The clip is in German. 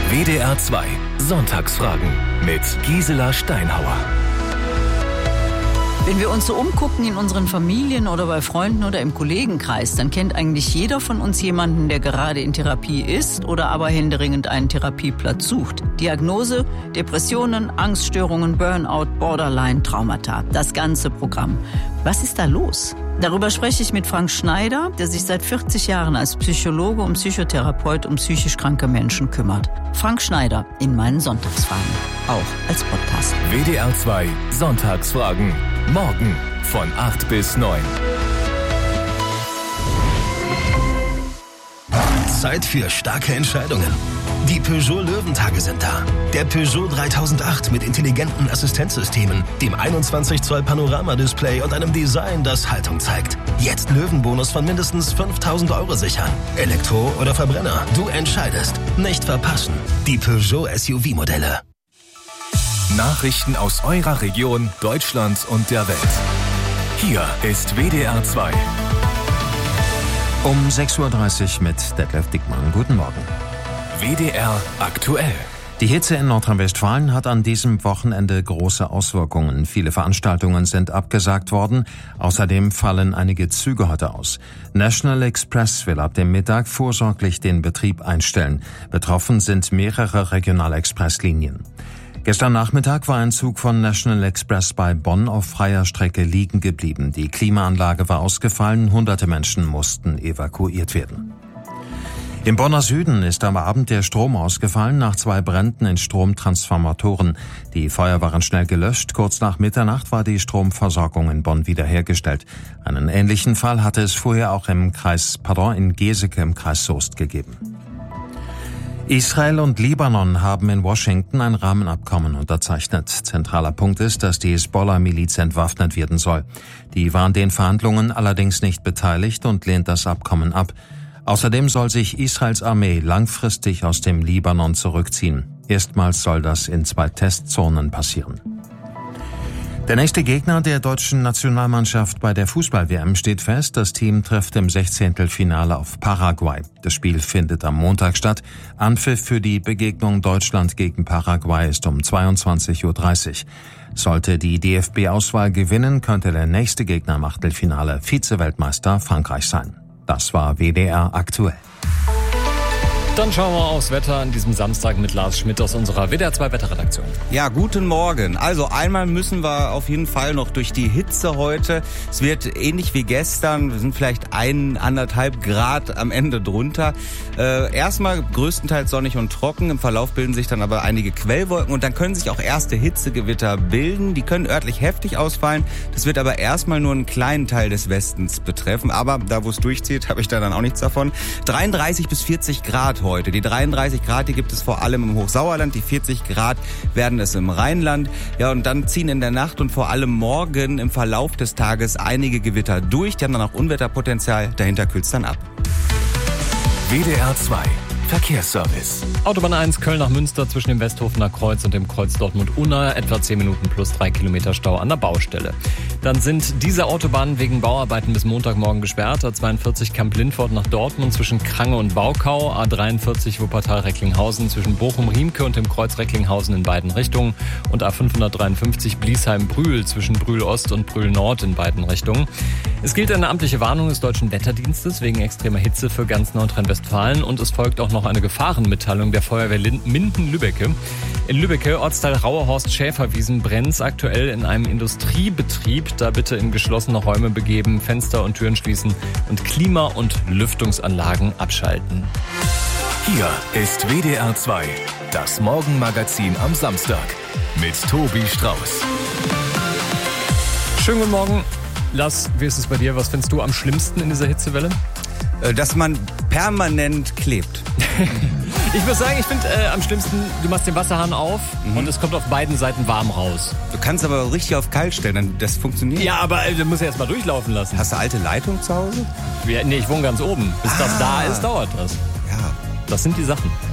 WDR 2 Sonntagsfragen mit Gisela Steinhauer. Wenn wir uns so umgucken in unseren Familien oder bei Freunden oder im Kollegenkreis, dann kennt eigentlich jeder von uns jemanden, der gerade in Therapie ist oder aber händeringend einen Therapieplatz sucht. Diagnose: Depressionen, Angststörungen, Burnout, Borderline, Traumata. Das ganze Programm. Was ist da los? Darüber spreche ich mit Frank Schneider, der sich seit 40 Jahren als Psychologe und Psychotherapeut um psychisch kranke Menschen kümmert. Frank Schneider in meinen Sonntagsfragen. Auch als Podcast. WDR 2 Sonntagsfragen. Morgen von 8 bis 9. Zeit für starke Entscheidungen. Die Peugeot Löwentage sind da. Der Peugeot 3008 mit intelligenten Assistenzsystemen, dem 21 Zoll Panoramadisplay und einem Design, das Haltung zeigt. Jetzt Löwenbonus von mindestens 5.000 € sichern. Elektro oder Verbrenner, du entscheidest. Nicht verpassen. Die Peugeot SUV-Modelle. Nachrichten aus eurer Region, Deutschland und der Welt. Hier ist WDR 2. Um 6.30 Uhr mit Detlef Dickmann. Guten Morgen. WDR aktuell. Die Hitze in Nordrhein-Westfalen hat an diesem Wochenende große Auswirkungen. Viele Veranstaltungen sind abgesagt worden. Außerdem fallen einige Züge heute aus. National Express will ab dem Mittag vorsorglich den Betrieb einstellen. Betroffen sind mehrere Regional-Express-Linien. Gestern Nachmittag war ein Zug von National Express bei Bonn auf freier Strecke liegen geblieben. Die Klimaanlage war ausgefallen, hunderte Menschen mussten evakuiert werden. Im Bonner Süden ist am Abend der Strom ausgefallen nach 2 Bränden in Stromtransformatoren. Die Feuer waren schnell gelöscht. Kurz nach Mitternacht war die Stromversorgung in Bonn wiederhergestellt. Einen ähnlichen Fall hatte es vorher auch in Geseke im Kreis Soest gegeben. Israel und Libanon haben in Washington ein Rahmenabkommen unterzeichnet. Zentraler Punkt ist, dass die Hisbollah-Miliz entwaffnet werden soll. Die war an den Verhandlungen allerdings nicht beteiligt und lehnt das Abkommen ab. Außerdem soll sich Israels Armee langfristig aus dem Libanon zurückziehen. Erstmals soll das in 2 Testzonen passieren. Der nächste Gegner der deutschen Nationalmannschaft bei der Fußball-WM steht fest. Das Team trifft im 16. Finale auf Paraguay. Das Spiel findet am Montag statt. Anpfiff für die Begegnung Deutschland gegen Paraguay ist um 22.30 Uhr. Sollte die DFB-Auswahl gewinnen, könnte der nächste Gegner im Achtelfinale Vize-Weltmeister Frankreich sein. Das war WDR aktuell. Dann schauen wir aufs Wetter an diesem Samstag mit Lars Schmidt aus unserer WDR 2 Wetterredaktion. Ja, guten Morgen. Also einmal müssen wir auf jeden Fall noch durch die Hitze heute. Es wird ähnlich wie gestern. Wir sind vielleicht 1,5 Grad am Ende drunter. Erstmal größtenteils sonnig und trocken. Im Verlauf bilden sich dann aber einige Quellwolken und dann können sich auch erste Hitzegewitter bilden. Die können örtlich heftig ausfallen. Das wird aber erstmal nur einen kleinen Teil des Westens betreffen. Aber da, wo es durchzieht, habe ich da dann auch nichts davon. 33 bis 40 Grad heute. Die 33 Grad, die gibt es vor allem im Hochsauerland. Die 40 Grad werden es im Rheinland. Ja, und dann ziehen in der Nacht und vor allem morgen im Verlauf des Tages einige Gewitter durch. Die haben dann auch Unwetterpotenzial. Dahinter kühlt es dann ab. WDR 2 Verkehrsservice. Autobahn 1 Köln nach Münster zwischen dem Westhofener Kreuz und dem Kreuz Dortmund-Unna. Etwa 10 Minuten plus 3 Kilometer Stau an der Baustelle. Dann sind diese Autobahnen wegen Bauarbeiten bis Montagmorgen gesperrt. A42 Kamp-Lindfort nach Dortmund zwischen Krange und Baukau. A43 Wuppertal-Recklinghausen zwischen Bochum-Riemke und dem Kreuz Recklinghausen in beiden Richtungen. Und A553 Bliesheim-Brühl zwischen Brühl-Ost und Brühl-Nord in beiden Richtungen. Es gilt eine amtliche Warnung des Deutschen Wetterdienstes wegen extremer Hitze für ganz Nordrhein-Westfalen. Und es folgt auch noch eine Gefahrenmitteilung der Feuerwehr Minden-Lübbecke. In Lübbecke, Ortsteil Rauerhorst-Schäferwiesen, brennt aktuell in einem Industriebetrieb. Da bitte in geschlossene Räume begeben, Fenster und Türen schließen und Klima- und Lüftungsanlagen abschalten. Hier ist WDR 2, das Morgenmagazin am Samstag mit Tobi Strauß. Schönen guten Morgen. Lars, wie ist es bei dir? Was findest du am schlimmsten in dieser Hitzewelle? Dass man permanent klebt. Ich muss sagen, ich finde am schlimmsten, du machst den Wasserhahn auf und es kommt auf beiden Seiten warm raus. Du kannst aber richtig auf kalt stellen, dann das funktioniert. Ja, aber du musst ja erst mal durchlaufen lassen. Hast du alte Leitung zu Hause? Nee, ich wohne ganz oben. Bis das da ist, dauert das. Ja. Das sind die Sachen.